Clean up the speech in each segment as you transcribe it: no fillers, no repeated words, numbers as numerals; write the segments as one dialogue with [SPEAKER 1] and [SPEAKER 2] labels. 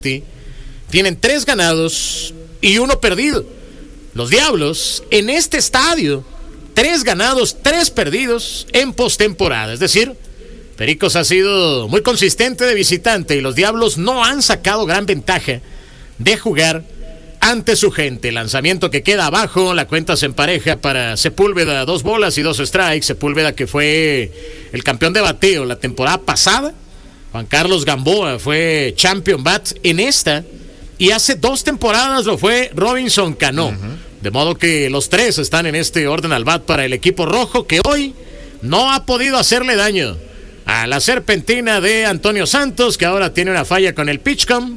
[SPEAKER 1] tienen 3 ganados y 1 perdido. Los Diablos en este estadio, 3 ganados, 3 perdidos en postemporada. Es decir, Pericos ha sido muy consistente de visitante y los Diablos no han sacado gran ventaja de jugar ante su gente. Lanzamiento que queda abajo, la cuenta se empareja para Sepúlveda, 2 bolas y 2 strikes. Sepúlveda, que fue el campeón de bateo la temporada pasada. Juan Carlos Gamboa fue champion bat en esta, y hace 2 temporadas lo fue Robinson Cano. De modo que los 3 están en este orden al bat para el equipo rojo, que hoy no ha podido hacerle daño a la serpentina de Antonio Santos, que ahora tiene una falla con el pitchcom.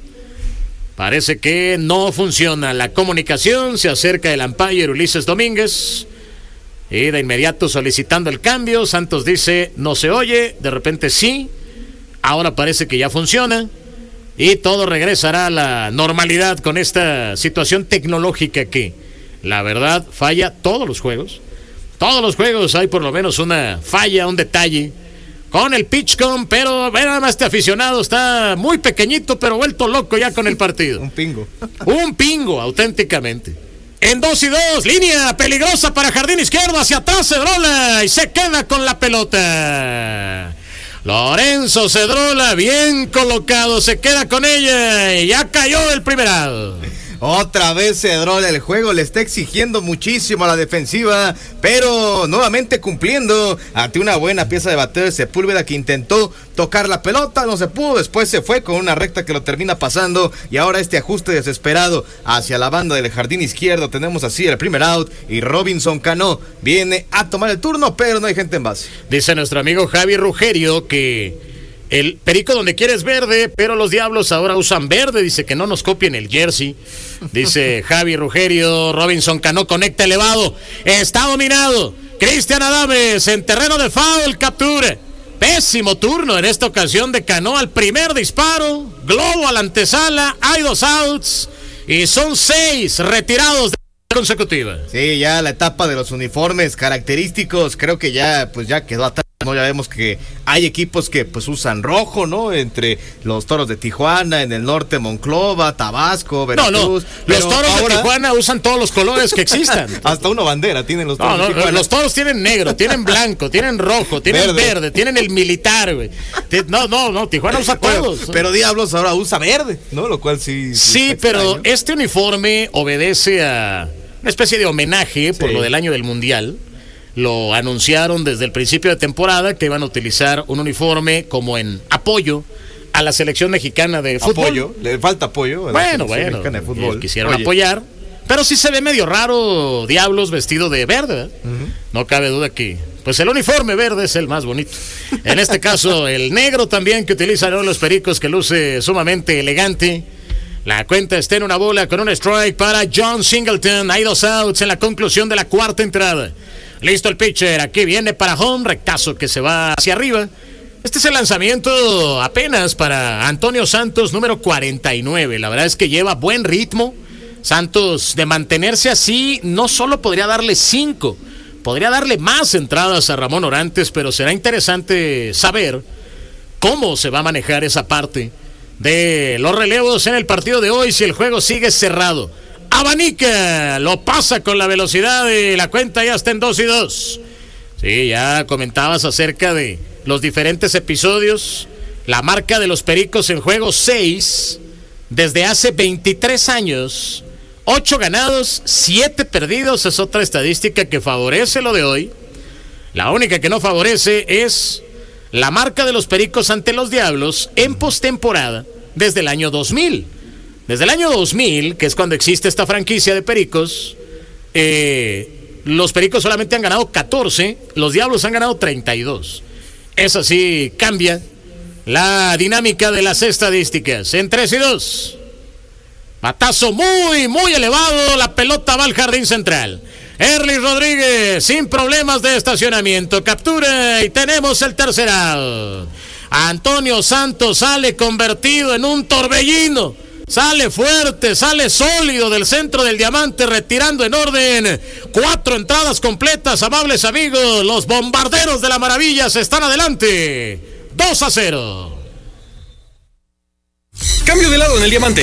[SPEAKER 1] Parece que no funciona la comunicación. Se acerca el umpire Ulises Domínguez y de inmediato solicitando el cambio. Santos dice no se oye, de repente sí, ahora parece que ya funciona y todo regresará a la normalidad con esta situación tecnológica que, la verdad, falla todos los juegos. Todos los juegos hay por lo menos una falla, un detalle con el pitchcom, pero nada más este aficionado está muy pequeñito, pero vuelto loco ya con el partido.
[SPEAKER 2] Un pingo.
[SPEAKER 1] Un pingo, auténticamente. En 2-2, línea peligrosa para jardín izquierdo, hacia atrás Cedrola y se queda con la pelota. Lorenzo Cedrola, bien colocado, se queda con ella y ya cayó el primer out.
[SPEAKER 2] Otra vez Cedrola, el juego le está exigiendo muchísimo a la defensiva, pero nuevamente cumpliendo ante una buena pieza de bateo de Sepúlveda, que intentó tocar la pelota, no se pudo, después se fue con una recta que lo termina pasando, y ahora este ajuste desesperado hacia la banda del jardín izquierdo. Tenemos así el primer out y Robinson Cano viene a tomar el turno, pero no hay gente en base.
[SPEAKER 1] Dice nuestro amigo Javi Rugerio que el Perico donde quiere es verde, pero los Diablos ahora usan verde. Dice que no nos copien el jersey. Dice Javi Rugerio. Robinson Cano conecta elevado. Está dominado. Cristian Adames en terreno de foul, captura. Pésimo turno en esta ocasión de Cano al primer disparo. Globo a la antesala. Hay 2 outs y son 6 retirados de consecutiva.
[SPEAKER 2] Sí, ya la etapa de los uniformes característicos creo que ya quedó atrás, ¿no? Ya vemos que hay equipos que pues usan rojo, ¿no? Entre los Toros de Tijuana, en el norte Monclova, Tabasco, Veracruz.
[SPEAKER 1] Los Toros de Tijuana usan todos los colores que existan.
[SPEAKER 2] Hasta una bandera tienen los Toros de Tijuana.
[SPEAKER 1] Los Toros tienen negro, tienen blanco, tienen rojo, tienen verde, tienen el militar, güey. No, Tijuana usa todos.
[SPEAKER 2] Pero Diablos ahora usa verde, ¿no? Lo cual sí.
[SPEAKER 1] Sí, pero este uniforme obedece a una especie de homenaje por lo del año del Mundial. Lo anunciaron desde el principio de temporada que iban a utilizar un uniforme como en apoyo a la selección mexicana de fútbol.
[SPEAKER 2] Apoyo, le falta apoyo a la selección mexicana de fútbol.
[SPEAKER 1] Quisieron apoyar, pero sí se ve medio raro Diablos vestido de verde, ¿eh? No cabe duda que pues el uniforme verde es el más bonito. En este caso el negro también que utilizan los Pericos, que luce sumamente elegante. La cuenta está en una bola con un strike para John Singleton. Hay 2 outs en la conclusión de la cuarta entrada. Listo el pitcher, aquí viene para home, rectazo que se va hacia arriba. Este es el lanzamiento apenas para Antonio Santos, número 49. La verdad es que lleva buen ritmo. Santos, de mantenerse así, no solo podría darle 5, podría darle más entradas a Ramón Orantes, pero será interesante saber cómo se va a manejar esa parte de los relevos en el partido de hoy si el juego sigue cerrado. Abanica, lo pasa con la velocidad y la cuenta ya está en 2-2. Sí, ya comentabas acerca de los diferentes episodios. La marca de los Pericos en juego 6 desde hace 23 años. 8 ganados, 7 perdidos. Es otra estadística que favorece lo de hoy. La única que no favorece es la marca de los Pericos ante los Diablos en postemporada desde el año 2000. Desde el año 2000, que es cuando existe esta franquicia de Pericos, los Pericos solamente han ganado 14, los Diablos han ganado 32. Eso sí cambia la dinámica de las estadísticas. En 3-2. Batazo muy elevado, la pelota va al jardín central. Erly Rodríguez, sin problemas de estacionamiento, captura y tenemos el tercer out. Antonio Santos sale convertido en un torbellino. Sale fuerte, sale sólido del centro del diamante, retirando en orden. 4 entradas completas, amables amigos. Los bombarderos de la maravilla se están adelante. 2-0.
[SPEAKER 3] Cambio de lado en el Diamante.